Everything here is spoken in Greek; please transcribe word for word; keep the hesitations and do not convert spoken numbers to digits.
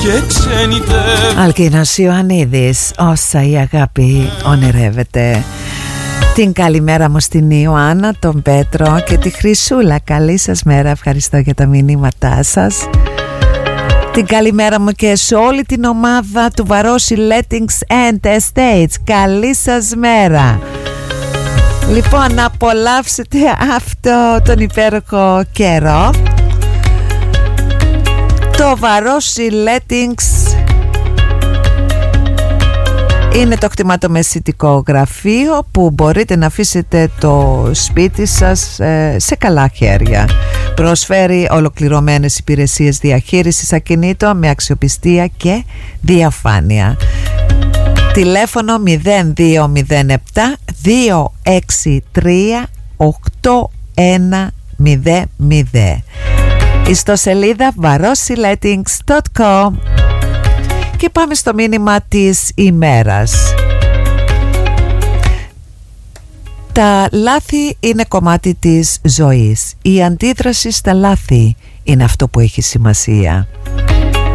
και ξενιτεύω. Αλκίνος Ιωαννίδης, όσα η αγάπη ονειρεύεται. Την καλημέρα μου στην Ιωάννα, τον Πέτρο και τη Χρυσούλα. Καλή σας μέρα, ευχαριστώ για τα μηνύματά σας. Την καλημέρα μου και σε όλη την ομάδα του Βαρόσι Lettings and Estates. Καλή σας μέρα. Λοιπόν, να απολαύσετε αυτό τον υπέροχο καιρό. Το Βαρόσι Lettings είναι το κτηματομεσητικό γραφείο που μπορείτε να αφήσετε το σπίτι σας σε καλά χέρια. Προσφέρει ολοκληρωμένες υπηρεσίες διαχείρισης ακινήτων με αξιοπιστία και διαφάνεια. Τηλέφωνο μηδέν δύο μηδέν επτά δύο έξι τρία οκτώ ένα μηδέν μηδέν. Ιστοσελίδα βαρόσι λέτινγκς τελεία κομ. Και πάμε στο μήνυμα της ημέρας. Τα λάθη είναι κομμάτι της ζωής. Η αντίδραση στα λάθη είναι αυτό που έχει σημασία.